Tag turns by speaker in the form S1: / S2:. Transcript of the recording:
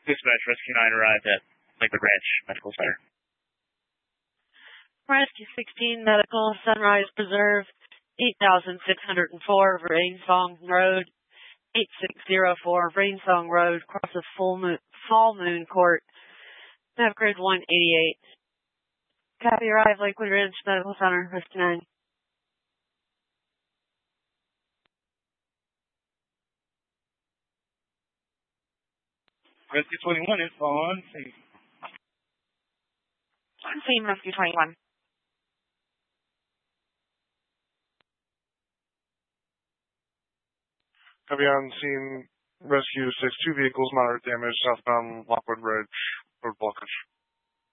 S1: Dispatch Rescue 9 arrived at Lakewood Ranch Medical Center.
S2: Rescue 16 Medical, Sunrise Preserve, 8604 Rainsong Road, 8604 Rainsong Road, crosses Fall Moon Court, nav grid 188. Copy, arrive, Lakewood Ranch Medical Center, Rescue 9.
S1: Rescue 21 is on scene.
S2: On scene, Rescue 21.
S3: Copy, on scene, rescue 6, 2 vehicles, moderate damage, southbound Lockwood Ridge, road blockage.